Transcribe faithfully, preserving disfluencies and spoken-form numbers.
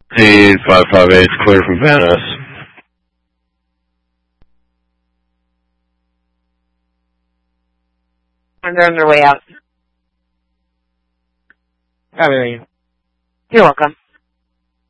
Eight five five eight, clear from Venice. And they're on their way out. Everything. You're welcome.